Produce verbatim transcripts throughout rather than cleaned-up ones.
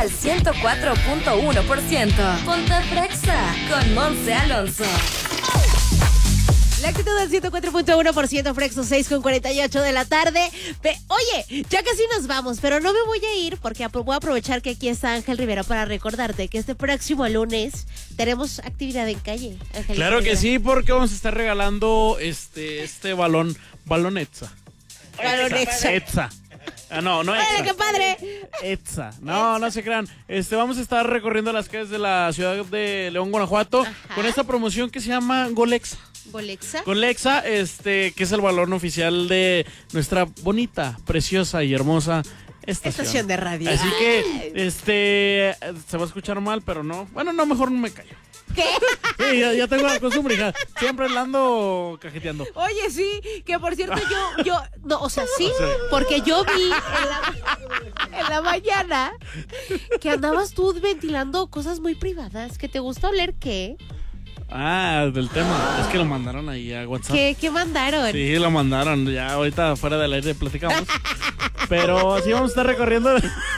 al ciento cuatro punto uno por ciento. Ponte Frexa con Monse Alonso. La actitud del ciento cuatro punto uno por ciento, Frexo, seis con cuarenta y ocho de la tarde. Pe- Oye, ya casi nos vamos, pero no me voy a ir porque apro- voy a aprovechar que aquí está Ángel Rivera para recordarte que este próximo lunes tenemos actividad en calle. Ángel Claro Rivera. que sí, porque vamos a estar regalando este este balón, balón Etza. Balón Etza. Etza. Ah, no, no ¡Órale, Etza. qué padre! Etza. No, no se crean. Este, vamos a estar recorriendo las calles de la ciudad de León, Guanajuato, Ajá. con esta promoción que se llama Golexa. ¿Bolexa? Golexa, este, que es el balón oficial de nuestra bonita, preciosa y hermosa estación. Estación de radio. Así que, este, se va a escuchar mal, pero no. Bueno, no, mejor no me callo. ¿Qué? Sí, ya, ya tengo la costumbre, hija. Siempre la ando cajeteando. Oye, sí, que por cierto yo, yo, no, o sea, sí, O sea. porque yo vi en la, en la mañana que andabas tú ventilando cosas muy privadas, que te gusta oler qué, Ah, del tema. Es que lo mandaron ahí a WhatsApp. qué, qué mandaron. Sí, lo mandaron. Ya ahorita fuera del aire platicamos. Pero sí vamos a estar recorriendo.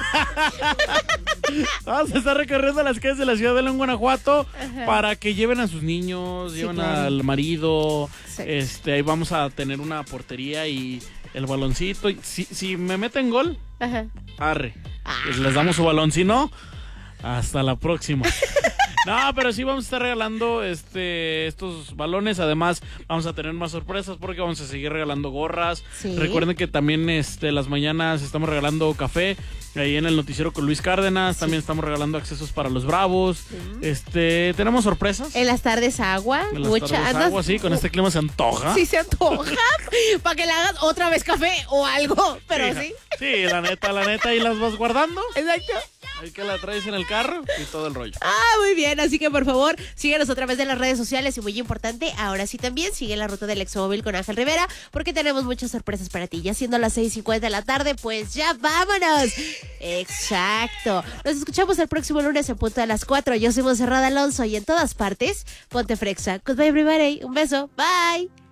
Vamos a estar recorriendo las calles de la ciudad de León, Guanajuato, Ajá. para que lleven a sus niños, Sí, lleven claro. al marido. Sí. Este, ahí vamos a tener una portería y el baloncito. Y Si, si me meten gol, Ajá. arre. Pues les damos su balón. Si no, hasta la próxima. No, pero sí vamos a estar regalando este estos balones. Además, vamos a tener más sorpresas porque vamos a seguir regalando gorras. Sí. Recuerden que también este las mañanas estamos regalando café ahí en el noticiero con Luis Cárdenas. Sí. También estamos regalando accesos para los Bravos. Este, tenemos sorpresas. En las tardes agua, En las mucha, tardes andas- agua, sí, con este clima se antoja. Sí se antoja, para que le hagas otra vez café o algo, pero hija. sí. Sí, la neta, la neta, y las vas guardando. Exacto. Ahí que la traes en el carro y todo el rollo. Ah, muy bien, así que por favor, síguenos a través de las redes sociales y muy importante, ahora sí también sigue la ruta del Exmóvil con Ángel Rivera porque tenemos muchas sorpresas para ti. Ya siendo las seis cincuenta de la tarde, pues ya vámonos. Exacto. Nos escuchamos el próximo lunes en punto de las cuatro. Yo soy Monserrat Alonso y en todas partes, ponte Frexa. Goodbye everybody. Un beso. Bye.